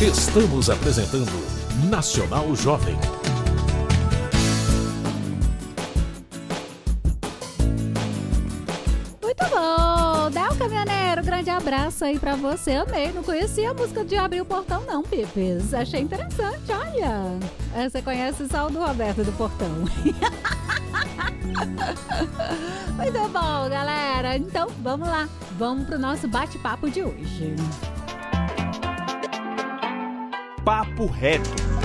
Estamos apresentando Nacional Jovem. Muito bom! Del Caminhoneiro, grande abraço aí pra você. Amei, não conhecia a música de Abrir o Portão não, Pipes. Achei interessante, olha. Você conhece só o do Roberto do Portão. Muito bom, galera. Então, vamos lá. Vamos pro nosso bate-papo de hoje. Papo reto.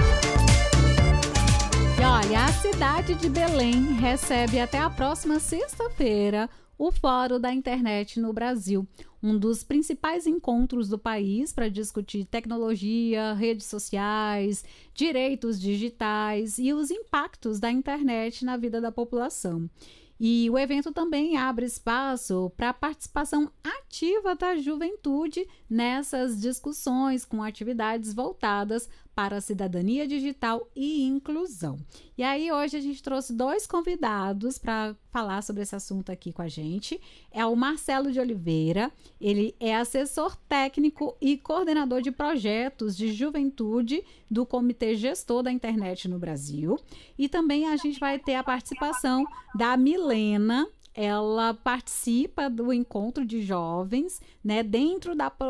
E olha, a cidade de Belém recebe até a próxima sexta-feira o Fórum da Internet no Brasil, um dos principais encontros do país para discutir tecnologia, redes sociais, direitos digitais e os impactos da internet na vida da população. E o evento também abre espaço para a participação ativa da juventude nessas discussões com atividades voltadas para a cidadania digital e inclusão. E aí hoje a gente trouxe 2 convidados para falar sobre esse assunto aqui com a gente. É o Marcelo de Oliveira, ele é assessor técnico e coordenador de projetos de juventude do Comitê Gestor da Internet no Brasil. E também a gente vai ter a participação da Milena. Ela participa do encontro de jovens, né, dentro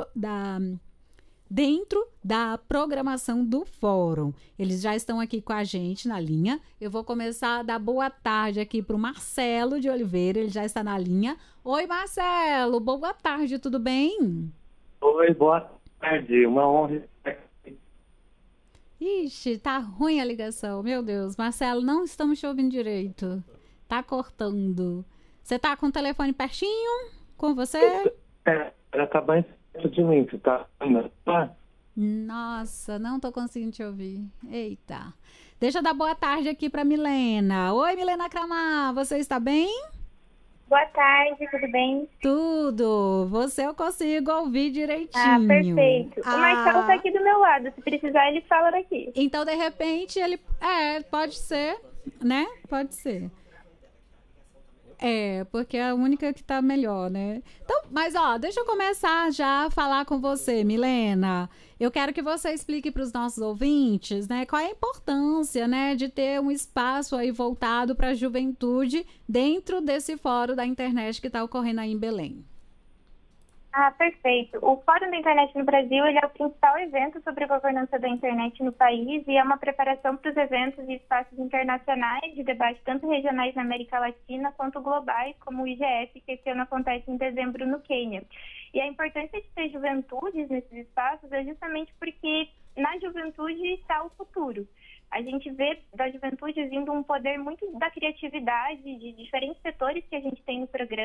da programação do fórum. Eles já estão aqui com a gente na linha. Eu vou começar a dar boa tarde aqui para o Marcelo de Oliveira, ele já está na linha. Oi, Marcelo, boa tarde, tudo bem? Oi, boa tarde, uma honra. Ixi, tá ruim a ligação, meu Deus. Marcelo, não estamos te ouvindo direito. Tá cortando. Você tá com o telefone pertinho com você? Ela tá bem perto de mim, tu tá? Nossa, não tô conseguindo te ouvir. Eita. Deixa eu dar boa tarde aqui pra Milena. Oi, Milena Cramar, você está bem? Boa tarde, tudo bem? Tudo. Você eu consigo ouvir direitinho. Ah, perfeito. O Marcelo tá aqui do meu lado. Se precisar, ele fala daqui. Então, de repente, ele... pode ser, né? Pode ser. Porque é a única que tá melhor, né? Então, mas deixa eu começar já a falar com você, Milena. Eu quero que você explique para os nossos ouvintes, né, qual é a importância, né, de ter um espaço aí voltado para a juventude dentro desse fórum da internet que está ocorrendo aí em Belém. Ah, perfeito. O Fórum da Internet no Brasil ele é o principal evento sobre a governança da internet no país e é uma preparação para os eventos e espaços internacionais de debate, tanto regionais na América Latina quanto globais, como o IGF, que esse ano acontece em dezembro no Quênia. E a importância de ter juventudes nesses espaços é justamente porque na juventude está o futuro. A gente vê da juventude vindo um poder muito da criatividade, de diferentes setores que a gente tem no programa,